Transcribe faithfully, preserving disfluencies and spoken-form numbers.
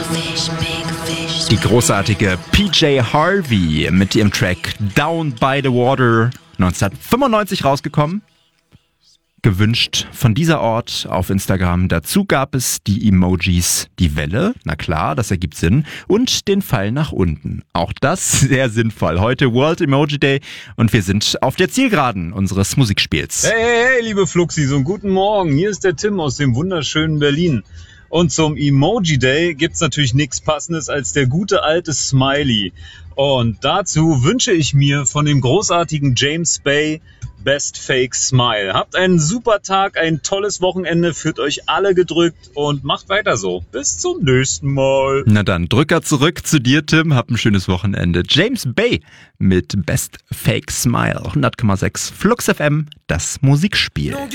Die großartige P J Harvey mit ihrem Track Down by the Water, neunzehnhundertfünfundneunzig rausgekommen. Gewünscht von dieser Ort auf Instagram. Dazu gab es die Emojis, die Welle, na klar, das ergibt Sinn, und den Pfeil nach unten. Auch das sehr sinnvoll. Heute World Emoji Day und wir sind auf der Zielgeraden unseres Musikspiels. Hey, hey, hey, liebe Fluxis und guten Morgen. Hier ist der Tim aus dem wunderschönen Berlin. Und zum Emoji Day gibt's natürlich nichts Passendes als der gute alte Smiley. Und dazu wünsche ich mir von dem großartigen James Bay Best Fake Smile. Habt einen super Tag, ein tolles Wochenende, fühlt euch alle gedrückt und macht weiter so. Bis zum nächsten Mal. Na dann, Drücker zurück zu dir, Tim. Hab ein schönes Wochenende. James Bay mit Best Fake Smile. hundert Komma sechs Flux F M, das Musikspiel.